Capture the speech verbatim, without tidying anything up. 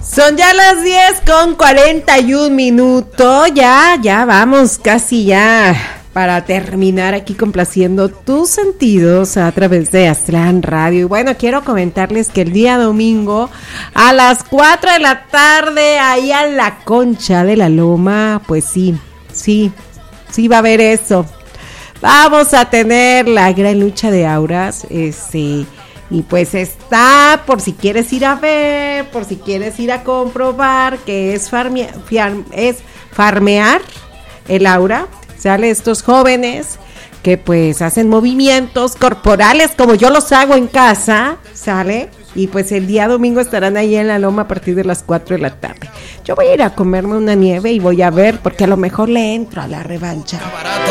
Son ya las diez con cuarenta y un minutos, ya, ya vamos, casi ya, para terminar aquí complaciendo tus sentidos a través de Aztlán Radio. Y bueno, quiero comentarles que el día domingo a las cuatro de la tarde, ahí a la Concha de la Loma, pues sí, sí, sí va a haber eso. Vamos a tener la gran lucha de auras, este... Y pues está, por si quieres ir a ver, por si quieres ir a comprobar que es, farmea, fiar, es farmear el aura. Sale estos jóvenes que pues hacen movimientos corporales como yo los hago en casa, ¿sale? Y pues el día domingo estarán ahí en la loma a partir de las cuatro de la tarde. Yo voy a ir a comerme una nieve y voy a ver, porque a lo mejor le entro a la revancha.